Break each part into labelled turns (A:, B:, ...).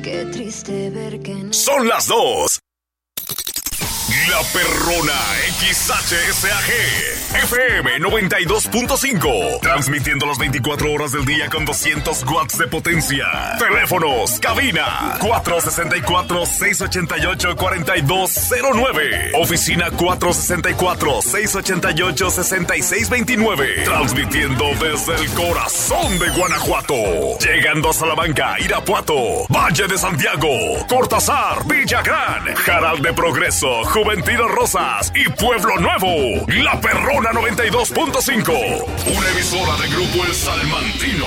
A: Qué triste ver que no...
B: Son las 2. La Perrona XHSAG FM 92.5, transmitiendo las 24 horas del día con 200 watts de potencia. Teléfonos, cabina 464-688-4209. Oficina 464-688-6629. Transmitiendo desde el corazón de Guanajuato. Llegando a Salamanca, Irapuato, Valle de Santiago, Cortázar, Villagrán, Jaral de Progreso, Juventino Rosas y Pueblo Nuevo. La Perrona 92.5. Una emisora de Grupo El Salmantino.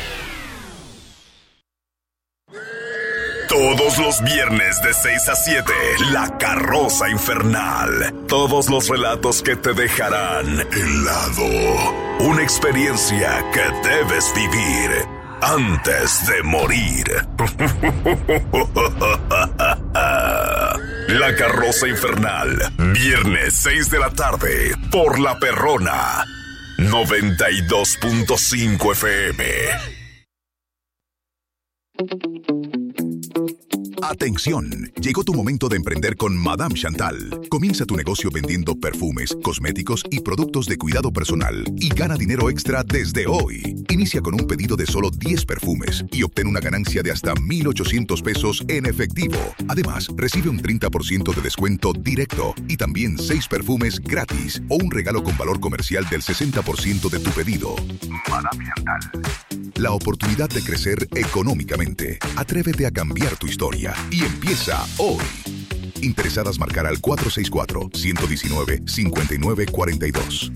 B: Todos los viernes de 6 a 7, La Carroza Infernal. Todos los relatos que te dejarán helado. Una experiencia que debes vivir antes de morir. La Carroza Infernal, viernes 6 de la tarde, por La Perrona 92.5 FM.
C: Atención, llegó tu momento de emprender con Madame Chantal. Comienza tu negocio vendiendo perfumes, cosméticos y productos de cuidado personal y gana dinero extra desde hoy. Inicia con un pedido de solo 10 perfumes y obtén una ganancia de hasta 1,800 pesos en efectivo. Además, recibe un 30% de descuento directo y también 6 perfumes gratis o un regalo con valor comercial del 60% de tu pedido. Madame Chantal. La oportunidad de crecer económicamente. Atrévete a cambiar tu historia y empieza hoy. Interesadas marcar al 464-119-5942.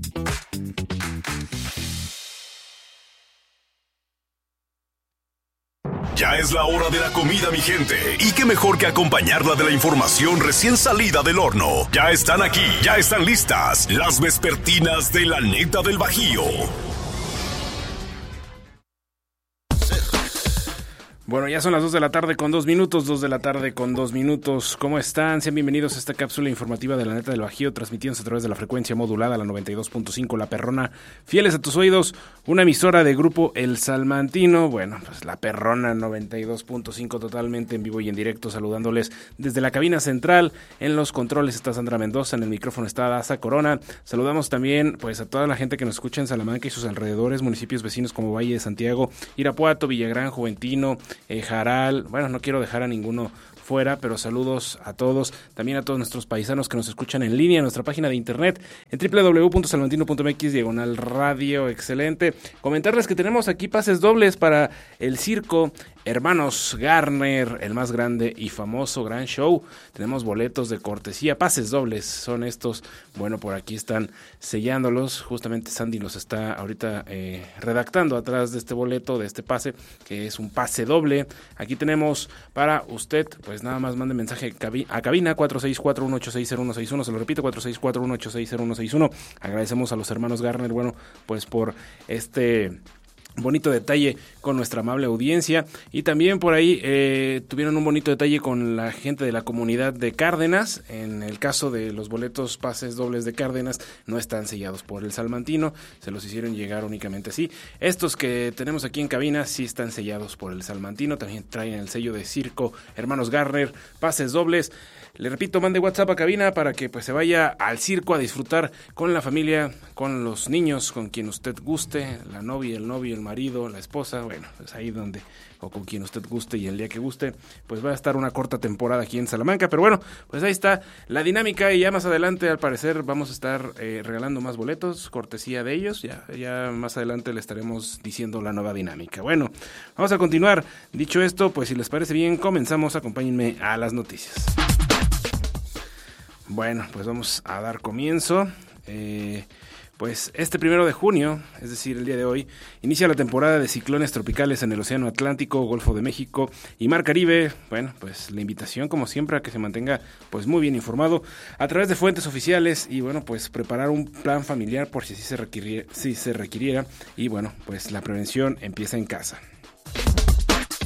B: Ya es la hora de la comida, mi gente. Y qué mejor que acompañarla de la información recién salida del horno. Ya están aquí, ya están listas las vespertinas de la neta del Bajío.
D: Bueno, ya son las 2 de la tarde con 2 minutos, 2 de la tarde con 2 minutos. ¿Cómo están? Sean bienvenidos a esta cápsula informativa de la neta del Bajío, transmitiéndose a través de la frecuencia modulada, la 92.5, La Perrona. Fieles a tus oídos, una emisora de Grupo El Salmantino. Bueno, pues La Perrona 92.5, totalmente en vivo y en directo, saludándoles desde la cabina central. En los controles está Sandra Mendoza, en el micrófono está Daza Corona. Saludamos también pues a toda la gente que nos escucha en Salamanca y sus alrededores, municipios vecinos como Valle de Santiago, Irapuato, Villagrán, Juventino, Jaral. Bueno, no quiero dejar a ninguno fuera, pero saludos a todos, también a todos nuestros paisanos que nos escuchan en línea en nuestra página de internet en www.salmantino.mx/radio. Excelente. Comentarles que tenemos aquí pases dobles para el circo Hermanos Garner, el más grande y famoso gran show. Tenemos boletos de cortesía, pases dobles son estos. Bueno, por aquí están sellándolos, justamente Sandy los está ahorita redactando atrás de este boleto, de este pase, que es un pase doble. Aquí tenemos para usted, pues nada más mande mensaje a cabina 464-186-0161, se lo repito, 464-186-0161. Agradecemos a los hermanos Garner, bueno, pues por este bonito detalle con nuestra amable audiencia, y también por ahí tuvieron un bonito detalle con la gente de la comunidad de Cárdenas. En el caso de los boletos pases dobles de Cárdenas, no están sellados por el Salmantino, se los hicieron llegar únicamente así. Estos que tenemos aquí en cabina sí están sellados por el Salmantino, también traen el sello de Circo Hermanos Garner, pases dobles. Le repito, mande WhatsApp a cabina para que pues se vaya al circo a disfrutar con la familia, con los niños, con quien usted guste, la novia, el novio, el marido, la esposa, bueno, pues ahí donde, o con quien usted guste y el día que guste, pues va a estar una corta temporada aquí en Salamanca, pero bueno, pues ahí está la dinámica, y ya más adelante al parecer vamos a estar regalando más boletos, cortesía de ellos, ya más adelante le estaremos diciendo la nueva dinámica. Bueno, vamos a continuar. Dicho esto, pues si les parece bien, comenzamos, acompáñenme a las noticias. Bueno, pues vamos a dar comienzo. Pues este 1 de junio, es decir, el día de hoy, inicia la temporada de ciclones tropicales en el Océano Atlántico, Golfo de México y Mar Caribe. Bueno, pues la invitación, como siempre, a que se mantenga pues muy bien informado a través de fuentes oficiales y bueno, pues preparar un plan familiar por si así se requiriera, y bueno, pues la prevención empieza en casa.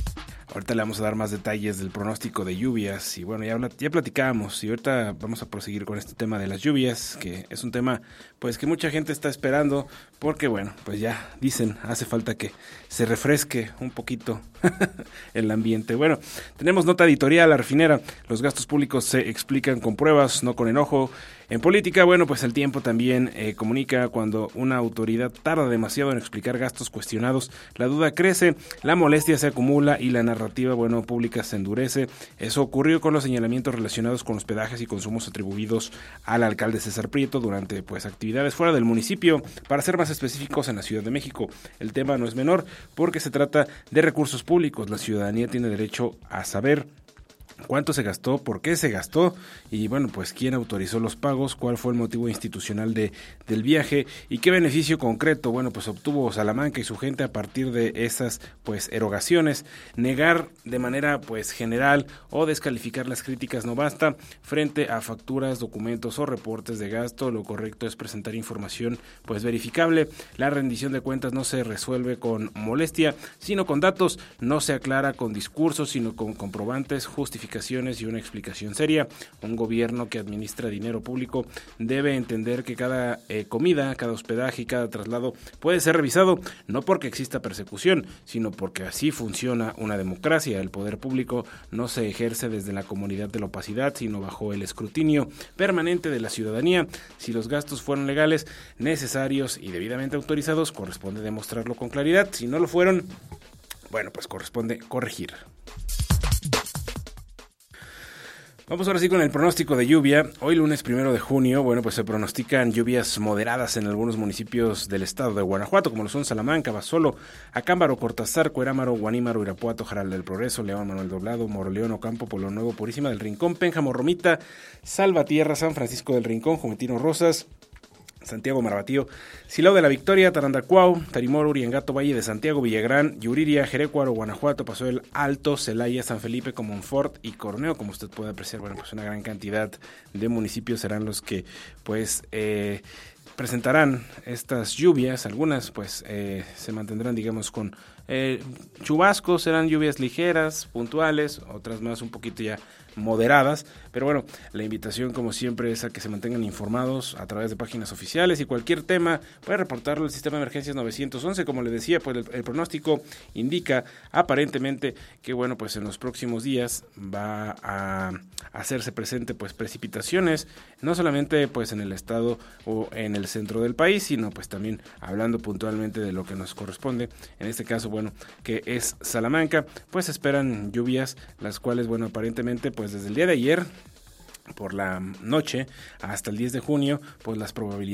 D: Ahorita le vamos a dar más detalles del pronóstico de lluvias y bueno, ya platicábamos y ahorita vamos a proseguir con este tema de las lluvias, que es un tema pues que mucha gente está esperando porque bueno, pues ya dicen, hace falta que se refresque un poquito el ambiente. Bueno, tenemos nota editorial, La Refinera, los gastos públicos se explican con pruebas, no con enojo. En política, bueno, pues el tiempo también comunica cuando una autoridad tarda demasiado en explicar gastos cuestionados, la duda crece, la molestia se acumula y la narrativa, bueno, pública se endurece. Eso ocurrió con los señalamientos relacionados con hospedajes y consumos atribuidos al alcalde César Prieto durante, pues, actividades fuera del municipio. Para ser más específicos, en la Ciudad de México. El tema no es menor porque se trata de recursos públicos. La ciudadanía tiene derecho a saber cuánto se gastó, por qué se gastó y bueno, pues quién autorizó los pagos, cuál fue el motivo institucional del viaje y qué beneficio concreto, bueno, pues obtuvo Salamanca y su gente a partir de esas pues erogaciones. Negar de manera pues general o descalificar las críticas no basta. Frente a facturas, documentos o reportes de gasto, lo correcto es presentar información pues verificable. La rendición de cuentas no se resuelve con molestia, sino con datos, no se aclara con discursos, sino con comprobantes, justificaciones y una explicación seria. Un gobierno que administra dinero público debe entender que cada comida, cada hospedaje y cada traslado puede ser revisado, no porque exista persecución, sino porque así funciona una democracia. El poder público no se ejerce desde la comodidad de la opacidad, sino bajo el escrutinio permanente de la ciudadanía. Si los gastos fueron legales, necesarios y debidamente autorizados, corresponde demostrarlo con claridad. Si no lo fueron, bueno, pues corresponde corregir. Vamos ahora sí con el pronóstico de lluvia. Hoy lunes 1 de junio, bueno, pues se pronostican lluvias moderadas en algunos municipios del estado de Guanajuato, como lo son Salamanca, Basolo, Acámbaro, Cortázar, Cuerámaro, Guanímaro, Irapuato, Jaral del Progreso, León, Manuel Doblado, Moroleón, Ocampo, Pueblo Nuevo, Purísima del Rincón, Pénjamo, Romita, Salvatierra, San Francisco del Rincón, Juventino Rosas, Santiago Marabatío, Silao de la Victoria, Tarandacuao, Tarimoro, Uriangato, Valle de Santiago, Villagrán, Yuriria, Jerécuaro, Guanajuato, Paso del Alto, Celaya, San Felipe, Comonfort y Corneo. Como usted puede apreciar, bueno, pues una gran cantidad de municipios serán los que pues presentarán estas lluvias. Algunas pues se mantendrán, digamos, con chubascos, serán lluvias ligeras, puntuales, otras más un poquito ya moderadas, pero bueno, la invitación como siempre es a que se mantengan informados a través de páginas oficiales y cualquier tema puede reportarlo al sistema de emergencias 911. Como le decía, pues el pronóstico indica aparentemente que bueno, pues en los próximos días va a hacerse presente pues precipitaciones, no solamente pues en el estado o en el centro del país, sino pues también hablando puntualmente de lo que nos corresponde, en este caso bueno, que es Salamanca, pues esperan lluvias, las cuales bueno, aparentemente pues desde el día de ayer por la noche hasta el 10 de junio, pues las probabilidades